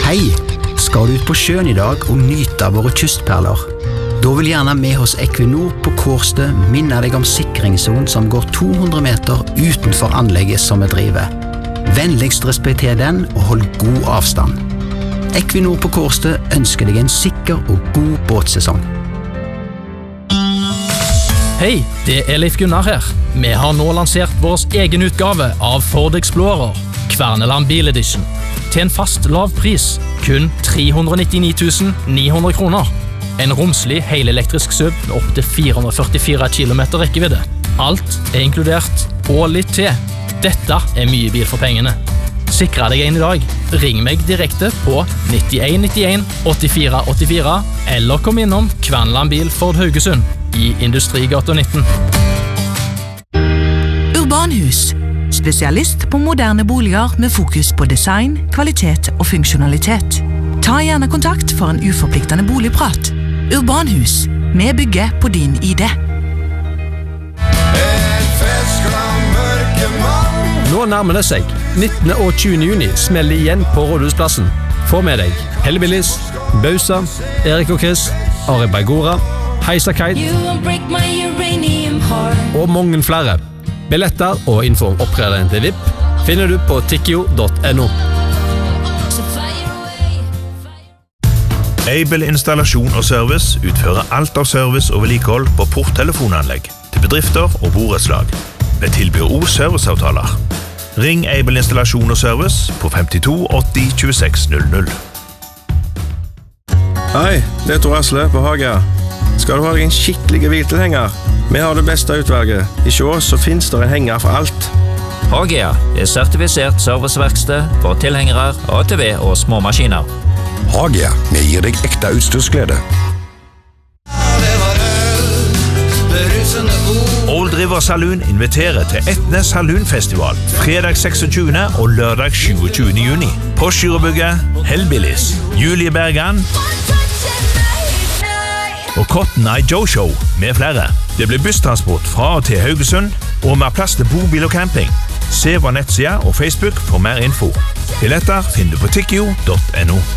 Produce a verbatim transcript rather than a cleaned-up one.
Hei! Skal du ut på sjøen i dag og nyte av våre kystperler? Da vil gjerne vi hos Equinor på Kårstø minne deg om sikringszonen som går to hundre meter utenfor anlegget som vi driver. Vennligst respekter den og hold god avstand. Equinor på Kårstø ønsker deg en sikker og god båtsesong. Hei, det er Leif Gunnar her. Vi har nå lansert vår egen utgave av Ford Explorer, Kverneland Bil Edition, til en fast lav pris, kun tre hundre nittini tusen ni hundre kroner. En romslig helelektrisk S U V med opp til fire hundre førtifire kilometer rekkevidde. Alt er inkludert, og litt til. Dette er mye bil for pengene. Sikre deg en i dag. Ring meg direkte på nittien nittien åttifire åttifire, eller kom innom Kverneland Bil Ford Haugesund i Industrigata nitten. Urbanhus. Spesialist på moderne boliger med fokus på design, kvalitet og funksjonalitet. Ta gjerne kontakt for en uforpliktende boligprat. Urbanhus. Vi bygger på din idé. Nå nærmer det seg. nittende og tjuende juni smeller igjen på Rådhusplassen. Få med deg Hellbillies, Bausa, Erik og Chris, Ari Bergora, Heisa Kite og mange flere. Billetter og info om opptrederen til V I P finner du på tikkio punktum no. Aibel installasjon og service utfører alt av service og vedlikehold på porttelefonanlegg til bedrifter og borettslag. Vi tilbyr også serviceavtaler. Ring Aibel installasjon og service på femtito åtti tjueseks null null. Hei, det er Tor Asle på Hagia. Skal du ha deg en skikkelig hviltilhenger? Vi har det beste utvalget. I Sjå så finnes det en henger for alt. Hagia er sertifisert serviceverksted for tilhengere, A T V og små maskiner. Hagia, vi gir deg ekte utstyrsglede. Old River Saloon inviterer til Etne Saloonfestival fredag seksogtyvende og lørdag sjuogtyvende juni. På Skyrebygget, Hellbillies, Julie Bergan og Cotton Eye Joe Show med flere. Det blir busstransport fra og til Haugesund og med plass til bobil og camping. Se vår nettside og Facebook for mer info. Billetter finner du på tikkio punktum no.